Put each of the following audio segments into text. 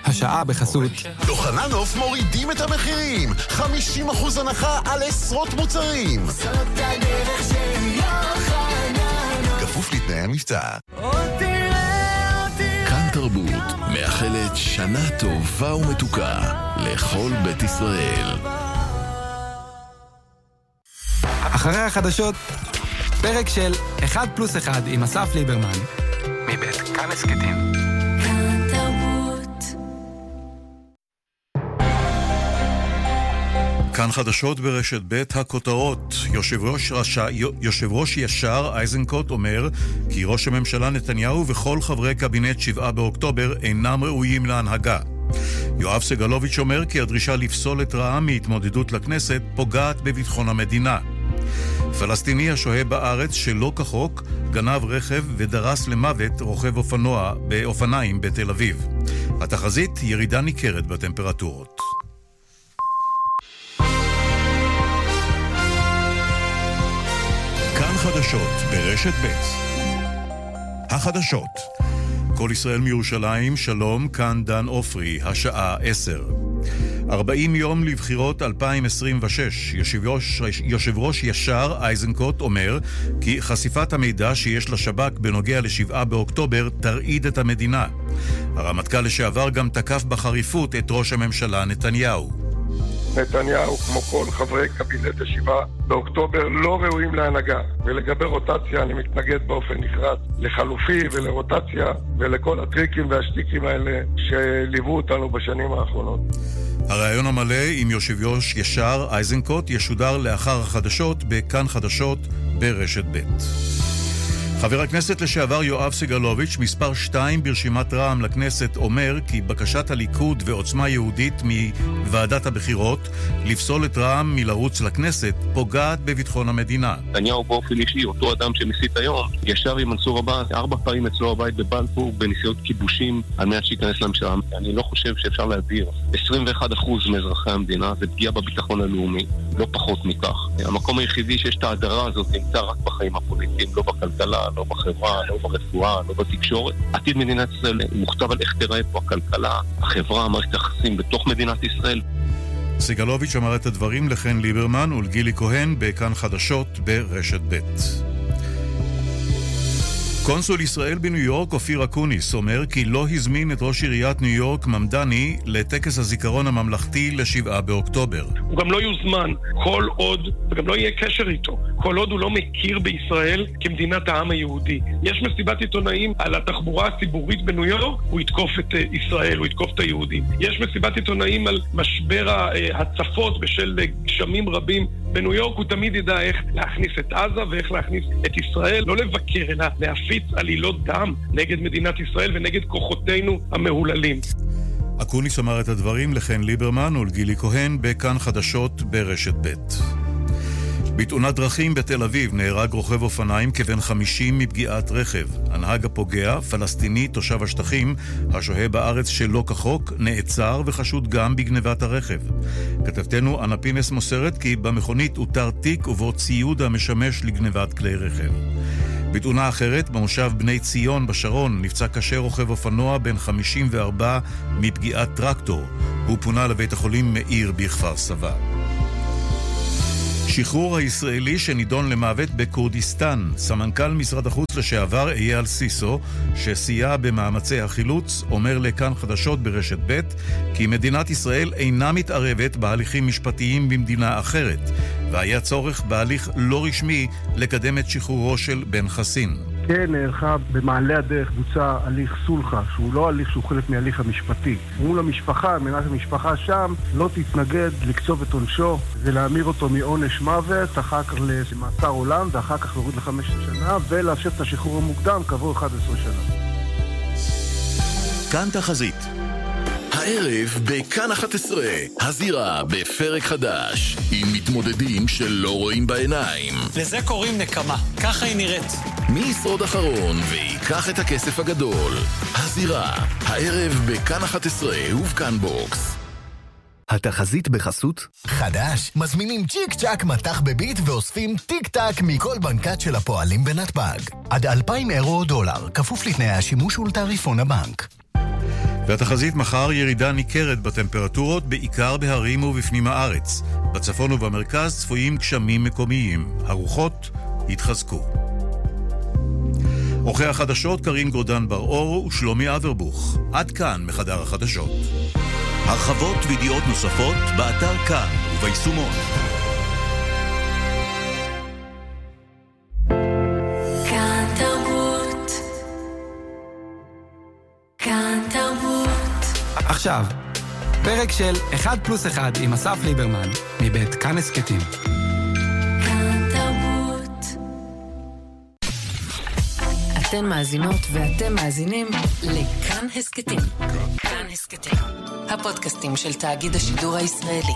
השעה בחסות יוחננוף מורידים את המחירים, 50% הנחה על עשרות מוצרים. זאת הדרך של יוחננוף, כפוף לתנאי המבצע. כאן תרבות מאחלת שנה טובה ומתוקה לכל בית ישראל. אחרי החדשות, פרק של 1+1 עם אסף ליברמן מבית כאן הסכתים. כאן תרבות. כאן חדשות ברשת ב' הכותרות. יושב ראש ישר איזנקוט אומר כי ראש הממשלה נתניהו וכל חברי קבינט 7 באוקטובר אינם ראויים להנהגה. יואב סגלוביץ' אומר כי הדרישה לפסול את רע"מ מהתמודדות לכנסת פוגעת בביטחון המדינה. פלסטיני השוהה בארץ שלא כחוק גנב רכב ודרס למוות רוכב באופניים בתל אביב. התחזית ירידה ניכרת בטמפרטורות. כאן חדשות ברשת ב'. החדשות. כל ישראל מירושלים, שלום, כאן דן אופרי, השעה 10. 40 יום לבחירות 2026. יושב ראש ישר איזנקוט אומר כי חשיפת המידע שיש לשב"כ בנוגע ל7 באוקטובר תרעיד את המדינה. הרמטכ"ל לשעבר גם תקף בחריפות את ראש הממשלה נתניהו. נתניהו, כמו כל חברי קבינט 7 באוקטובר, לא ראויים להנהגה. ולגבי רוטציה, אני מתנגד באופן נחרץ לחלופי ולרוטציה ולכל הטריקים והשטיקים האלה שליוו אותנו בשנים האחרונות. הרעיון המלא עם יושב ראש ישר איזנקוט ישודר לאחר החדשות בכאן חדשות ברשת ב'. חבר הכנסת לשעבר יואב סגלוביץ', מספר 2 ברשימת רע"מ לכנסת, אומר כי בקשת הליכוד ועוצמה יהודית מוועדת הבחירות לפסול את רע"מ מלרוץ לכנסת פוגעת בביטחון המדינה. נתניהו באופן אישי, אותו אדם שמסית היום, ישב עם מנסור עבאס 4 פעמים אצלו הבית בבלפור בניסיונות כיבושים על מנת שייכנס לממשלה. אני לא חושב שאפשר להעביר 21% מאזרחי המדינה, זה פגיעה בביטחון הלאומי, לא פחות מכך. המקום היחידי שיש את ההדרה הזאת נמצא רק בחיים הפוליטיים, לא בכלכלה, לא בחברה, לא ברפואה, לא בתקשורת. עתיד מדינת ישראל מוכתב על איך תראה פה הכלכלה, החברה, מערכת היחסים בתוך מדינת ישראל. סגלוביץ' אמר את הדברים לחן ליברמן ולגילי כהן בכאן חדשות ברשת ב'. קונסול ישראל בניו יורק אופיר אקוניס אומר כי לא הזמין את ראש עיריית ניו יורק ממדני לטקס הזיכרון הממלכתי ל7 באוקטובר. הוא גם לא יוזמן כל עוד, וגם לא יהיה קשר איתו, כל עוד הוא לא מכיר בישראל כמדינת העם היהודי. יש מסיבת עיתונאים על התחבורה הציבורית בניו יורק, הוא יתקוף את ישראל, הוא יתקוף את היהודים. יש מסיבת עיתונאים על משבר הצפות בשל גשמים רבים בניו יורק, הוא תמיד ידע איך להכניס את עזה ואיך להכניס את ישראל, לא לבקר אלא להפיץ עלילות דם נגד מדינת ישראל ונגד כוחותינו המהוללים. אקוניס אמר את הדברים לחן ליברמן ולגילי כהן בכאן חדשות ברשת ב'. בתאונת דרכים בתל אביב נהרג רוכב אופניים כבן 50 מפגיעת רכב. הנהג הפוגע, פלסטיני תושב השטחים, השוהה בארץ שלא כחוק, נעצר וחשוד גם בגנבת הרכב. כתבתנו אנה פינס מוסרת כי במכונית הותר תיק ובו ציוד המשמש לגנבת כלי רכב. בתאונה אחרת, במושב בני ציון בשרון, נפצע קשה רוכב אופנוע בן 54 מפגיעת טרקטור. הוא פונה לבית החולים מאיר בכפר סבא. שחרור הישראלי שנידון למוות בקורדיסטן. סמנכ"ל משרד החוץ לשעבר אייל סיסו, שסייע במאמצי החילוץ, אומר לכאן חדשות ברשת ב' כי מדינת ישראל אינה מתערבת בהליכים משפטיים במדינה אחרת, והיה צורך בהליך לא רשמי לקדם את שחרורו של בן חסין. כן, נערכה במעלה הדרך בוצע הליך סולחה, שהוא לא הליך שהוא חלק מהליך המשפטי. מול המשפחה, מנת המשפחה שם, לא תתנגד לקצוב את עונשו ולהמיר אותו מעונש מוות, אחר כך למאסר עולם, ואחר כך להוריד ל15 שנה, ולאפשר את השחרור המוקדם כעבור 11 שנה. כאן תחזית. הערב בכאן 11, הזירה בפרק חדש, עם מתמודדים שלא רואים בעיניים. לזה קוראים נקמה, ככה היא נראית. מי ישרוד אחרון ויקח את הכסף הגדול? הזירה, הערב בכאן 11 ובכאן בוקס. התחזית בחסות חדש, מזמינים צ'יק צ'ק מתח בביט ואוספים טיק טק מכל בנקת של הפועלים בנתב"ג. עד 2,000 אירו או דולר, כפוף לתנאי השימוש ולתעריפון הבנק. והתחזית מחר ירידה ניכרת בטמפרטורות, בעיקר בהרים ובפנים הארץ. בצפון ובמרכז צפויים גשמים מקומיים. הרוחות יתחזקו. עורכי החדשות קרין גורדן בר-אור ושלומי אברבוך. עד כאן מחדר החדשות. הרחבות וידיעות נוספות באתר כאן וביישומון. כאן תרבות. כאן תרבות. עכשיו, פרק של 1+1 עם אסף ליברמן, מבית כאן הסכתים. כאן תרבות. אתן מאזינות ואתם מאזינים לכאן הסכתים. כאן הסכתים, הפודקאסטים של תאגיד השידור הישראלי.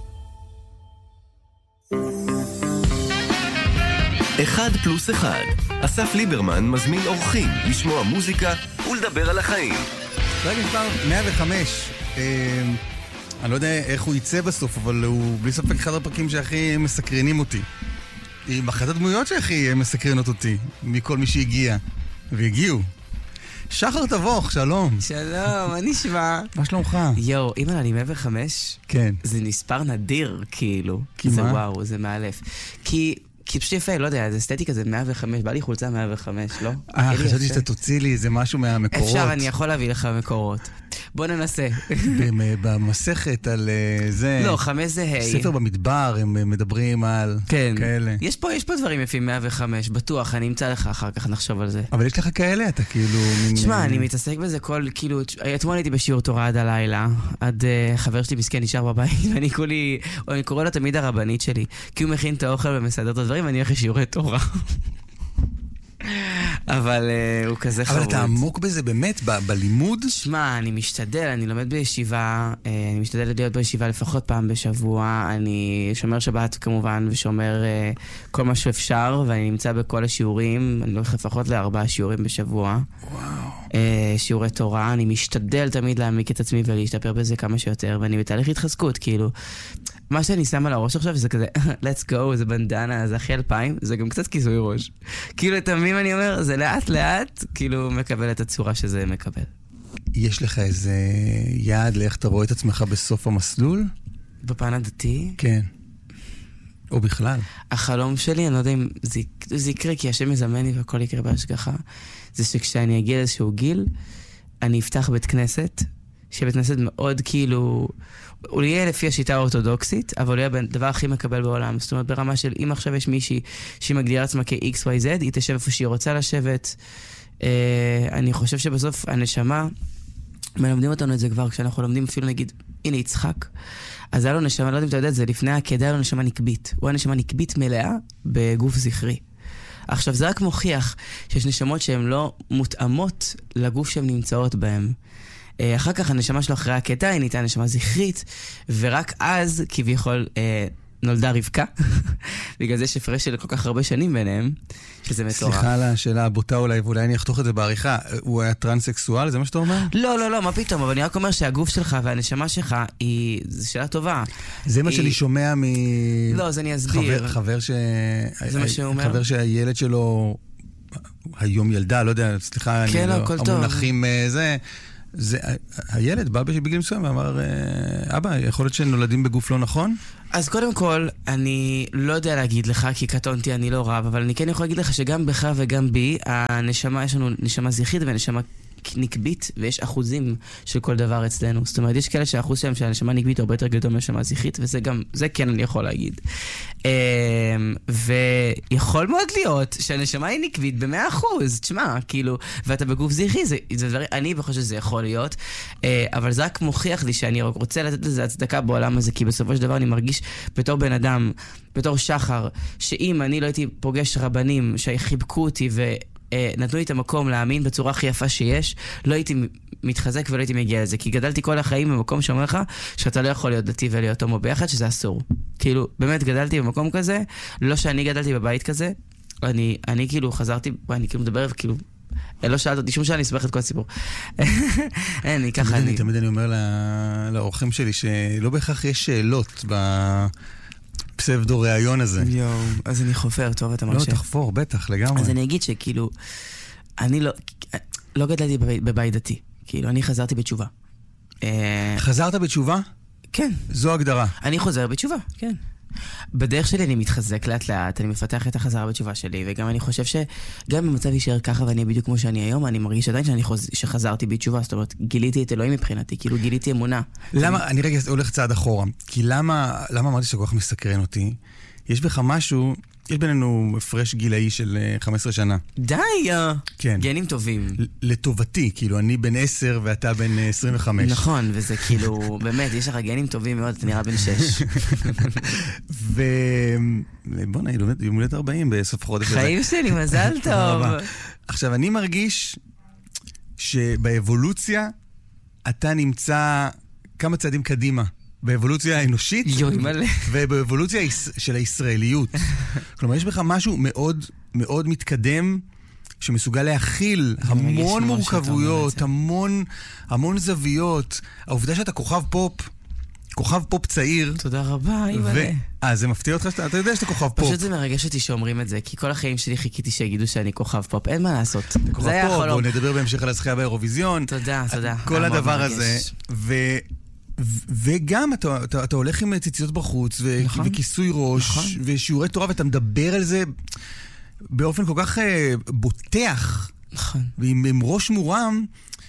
1+1. אסף ליברמן מזמין אורחים לשמוע מוזיקה ולדבר על החיים. פרק מספר 105. אני לא יודע איך הוא יצא בסוף, אבל הוא בלי ספק אחד הפרקים שהכי מסקרנים אותי. עם אחת הדמויות שהכי מסקרנות אותי, מכל מי שהגיע. והגיעו. שחר תבוך, שלום. שלום, מה נשמע? מה שלומך? יו, אם אני 105, כן. זה מספר נדיר, כאילו. כי זה מה? וואו, זה מאלף. כי פשוט יפה, לא יודע, זה אסתטיקה, זה 105, בא לי חולצה 105, לא? חשבתי שאתה תוציא לי איזה משהו מהמקורות. אפשר, אני יכול להביא לך מקורות. בוא ננסה. במסכת על זה... לא, 5 זה היי. ספר במדבר, הם מדברים על... כן. כאלה. יש פה דברים יפים 105, בטוח, אני אמצא לך אחר כך, נחשוב על זה. אבל יש לך כאלה, אתה כאילו... תשמע, אני מתעסק בזה כל, כאילו, אתמול הייתי בשיעור תורה עד הלילה, עד חבר שלי מסכן נשאר בבית, ואני קורא לו תמיד הרבנית שלי, כי הוא מכין את האוכל ומסדר את הדברים, ואני הולך לשיעורי תורה. אבל הוא כזה חרוץ. אבל אתה עמוק בזה באמת, בלימוד? שמע, אני משתדל, אני לומד בישיבה, אני משתדל להיות בישיבה לפחות פעם בשבוע, אני שומר שבת כמובן, ושומר כל מה שאפשר, ואני נמצא בכל השיעורים, אני הולך לפחות ל4 שיעורים בשבוע. וואו. שיעורי תורה, אני משתדל תמיד להעמיק את עצמי ולהשתפר בזה כמה שיותר, ואני בתהליך התחזקות, כאילו. מה שאני שם על הראש עכשיו זה כזה, let's go, זה בנדנה, זה אחי 2000, זה גם קצת כיסוי ראש. כאילו, תמיד אני אומר, זה לאט לאט, כאילו, מקבל את הצורה שזה מקבל. יש לך איזה יעד לאיך אתה רואה את עצמך בסוף המסלול? בפן הדתי? כן. או בכלל. החלום שלי, אני לא יודע אם זה יקרה, כי השם מזמן לי והכל יקרה בהשגחה, זה שכשאני אגיע לאיזשהו גיל, אני אפתח בית כנסת, שבית כנסת מאוד כאילו... הוא יהיה לפי השיטה האורתודוקסית, אבל הוא יהיה הדבר הכי מקבל בעולם. זאת אומרת, ברמה של אם עכשיו יש מישהי שהיא מגדירה עצמה כ-XYZ, היא תשב איפה שהיא רוצה לשבת. אני חושב שבסוף הנשמה, מלמדים אותנו את זה כבר, כשאנחנו לומדים אפילו נגיד, הנה יצחק, אז היה לו נשמה, לא יודע אם אתה יודע את זה, לפני העקדה היה לו נשמה נקבית. הוא היה נשמה נקבית מלאה בגוף זכרי. עכשיו, זה רק מוכיח שיש נשמות שהן לא מותאמות לגוף שהן נמצאות בהן. אחר כך הנשמה שלו אחרי העקדה היא נהייתה נשמה זכרית, ורק אז כביכול נולדה רבקה. בגלל זה יש הפרש של כל כך הרבה שנים ביניהם, שזה מטורף. סליחה על השאלה הבוטה אולי, ואולי אני אחתוך את זה בעריכה. הוא היה טרנסקסואל, זה מה שאתה אומר? לא, מה פתאום, אבל אני רק אומר שהגוף שלך והנשמה שלך זו שאלה טובה. זה מה שאני שומע לא, אז אני אסביר. זה מה שהוא אומר? חבר שהילד שלו, היום ילדה, לא יודע, סליחה, כן, לא, הכל טוב. המונחים זה, הילד בא בגיל מסוים ואמר, אבא, יכול להיות שנולדים בגוף לא נכון? אז קודם כל, אני לא יודע להגיד לך, כי קטונתי, אני לא רב, אבל אני כן יכול להגיד לך שגם בך וגם בי, הנשמה, יש לנו נשמה זכרית ונשמה נקבית, ויש אחוזים של כל דבר אצלנו. זאת אומרת, יש כאלה שהאחוז שלהם של הנשמה נקבית הרבה יותר גדול מהנשמה זכרית, וזה גם, זה כן אני יכול להגיד. ויכול מאוד להיות שהנשמה היא נקבית ב100%, תשמע, כאילו, ואתה בגוף זכרי, זה דברים, אני חושב שזה יכול להיות, אבל זה רק מוכיח לי שאני רוצה לתת לזה הצדקה בעולם הזה, כי בסופו של דבר אני מרגיש בתור בן אדם, בתור שחר, שאם אני לא הייתי פוגש רבנים שחיבקו אותי נתנו לי את המקום להאמין בצורה הכי יפה שיש, לא הייתי מתחזק ולא הייתי מגיע לזה, כי גדלתי כל החיים במקום שאומר לך שאתה לא יכול להיות דתי ולהיות הומו ביחד, שזה אסור. כאילו, באמת גדלתי במקום כזה, לא שאני גדלתי בבית כזה, אני כאילו חזרתי, אני כאילו מדבר וכאילו, לא שאלת אותי, שום שאני אסבך את כל הסיפור. אני ככה אני... תמיד אני אומר לאורחים שלי שלא בהכרח יש שאלות פסבדו ראיון הזה. יואו, אז אני חופר, טוב, אתה מרשה. לא, תחפור, בטח, לגמרי. אז אני אגיד שכאילו, אני לא גדלתי בבית דתי. כאילו, אני חזרתי בתשובה. חזרת בתשובה? כן. זו הגדרה. אני חוזר בתשובה, כן. בדרך שלי אני מתחזק לאט לאט, אני מפתח את החזרה בתשובה שלי, וגם אני חושב שגם במצב יישאר ככה ואני בדיוק כמו שאני היום, אני מרגיש עדיין שחזרתי בתשובה, זאת אומרת, גיליתי את אלוהים מבחינתי, כאילו גיליתי אמונה. למה, אני רגע הולך צעד אחורה, כי למה אמרתי שכל כך מסקרן אותי? יש בך משהו, יש בינינו הפרש גילאי של 15 שנה. די! כן. גנים טובים. לטובתי, כאילו, אני בן 10 ואתה בן 25. נכון, וזה כאילו, באמת, יש לך גנים טובים מאוד, אתה נראה בן 6. בוא נהיה, יום הולדת 40 בסוף חודש. חיים שלי, מזל טוב. עכשיו, אני מרגיש שבאבולוציה אתה נמצא כמה צעדים קדימה. באבולוציה האנושית ובאבולוציה של הישראליות. כלומר, יש בך משהו מאוד מאוד מתקדם שמסוגל להכיל המון מורכבויות, המון זוויות. העובדה שאתה כוכב פופ צעיר. תודה רבה, אימא'לה. זה מפתיע אותך שאתה יודע שאתה כוכב פופ. פשוט זה מרגש אותי שאומרים את זה, כי כל החיים שלי חיכיתי שיגידו שאני כוכב פופ, אין מה לעשות. כוכב פופ, בואו נדבר בהמשך על הזכייה באירוויזיון. תודה. כל הדבר הזה. וגם אתה הולך עם ציציות בחוץ וכיסוי ראש ושיעורי תורה, ואתה מדבר על זה באופן כל כך בוטח ועם ראש מורם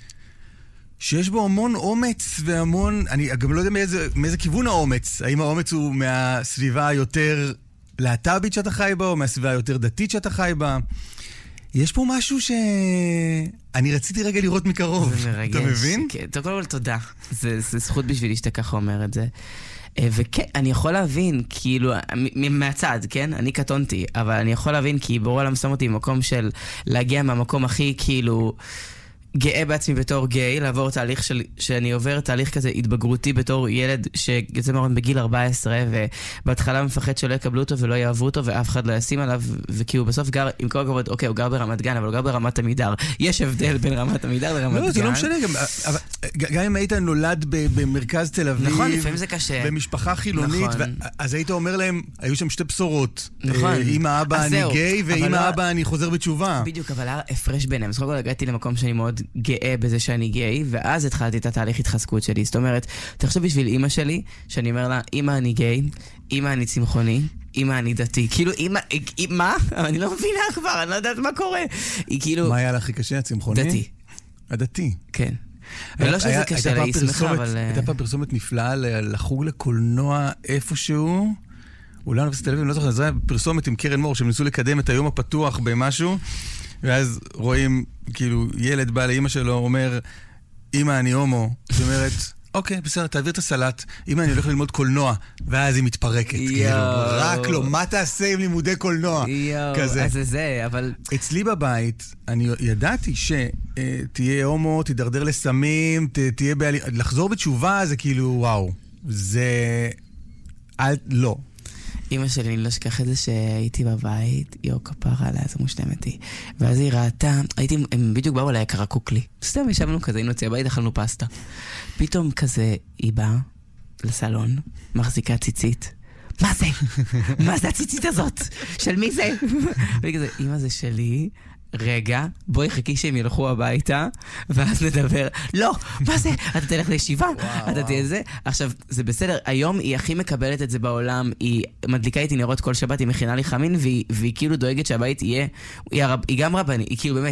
שיש בו המון אומץ והמון, אני גם לא יודע מאיזה כיוון האומץ, האם האומץ הוא מהסביבה היותר להט"בית שאתה חי בה או מהסביבה היותר דתית שאתה חי בה. יש פה משהו שאני רציתי רגע לראות מקרוב. זה מרגש. אתה מבין? כן, קודם כל תודה. זה זכות בשבילי שאתה ככה אומר את זה. וכן, אני יכול להבין, כאילו, מהצד, כן? אני קטונתי, אבל אני יכול להבין, כי ברור העולם שם אותי במקום של להגיע מהמקום הכי, כאילו, גאה בעצמי בתור גיי, לעבור תהליך שאני עובר תהליך כזה התבגרותי בתור ילד שיוצא מהארון בגיל 14, ובהתחלה מפחד שלא יקבלו אותו ולא יאהבו אותו ואף אחד לא ישים עליו, וכי הוא בסוף גר, עם כל הכבוד, אוקיי, הוא גר ברמת גן, אבל הוא גר ברמת עמידר. יש הבדל בין רמת עמידר לרמת גן. לא, זה לא משנה, גם אם היית נולד במרכז תל אביב, נכון, לפעמים זה קשה. במשפחה חילונית, אז היית אומר להם, היו שם שתי בשורות. נכון. אמא אבא אני גיי, ואמא אבא אני חוזר בתשובה. בדיוק, אבל הפרש ביניהם. אז קודם כל הגעתי למקום שאני מאוד גאה בזה שאני גיי, ואז התחלתי את התהליך התחזקות שלי. זאת אומרת, תחשוב בשביל אמא שלי, שאני אומר לה, אמא אני גיי, אמא אני צמחוני, אמא אני דתי. כאילו, אמא, מה? אני לא מבינה כבר, אני לא יודעת מה קורה. היא כאילו... מה היה לך הכי קשה, הצמחוני? דתי. הדתי. כן. ולא שזה קשה לה, היא שמחה, אבל... הייתה פעם פרסומת נפלאה לחוג לקולנוע איפשהו, אולי אוניברסיטת תל אביב, אני לא זוכר, זה היה פרסומת עם קרן מור, שהם ניסו לקדם את היום הפתוח במשהו, ואז רואים, כאילו, ילד בא לאמא שלו, אומר, אמא, אני הומו. זאת אומרת, אוקיי, בסדר, תעביר את הסלט. אמא, אני הולך ללמוד קולנוע. ואז היא מתפרקת. כאילו, רק לא, מה תעשה עם לימודי קולנוע? כזה. אז זה, אבל... אצלי בבית, אני ידעתי שתהיה הומו, תדרדר לסמים, תהיה לחזור בתשובה, זה כאילו, וואו. זה... לא. אמא שלי, אני לא אשכח את זה שהייתי בבית, כפרה עליה, זה מושלמת היא. ואז היא ראתה, הם בדיוק באו עליה קרקוקלי. סתם ישבנו כזה, היינו יוצאים בבית, אכלנו פסטה. פתאום כזה, היא באה לסלון, מחזיקה ציצית. מה זה? מה זה הציצית הזאת? של מי זה? והיא כזה, אמא זה שלי, רגע, בואי חכי שהם ילכו הביתה, ואז נדבר. לא, מה זה? אתה תלך לישיבה, אתה תהיה זה. עכשיו, זה בסדר, היום היא הכי מקבלת את זה בעולם, היא מדליקה איתי נרות כל שבת, היא מכינה לי חמין, והיא כאילו דואגת שהבית יהיה, היא גם רבני, היא כאילו באמת,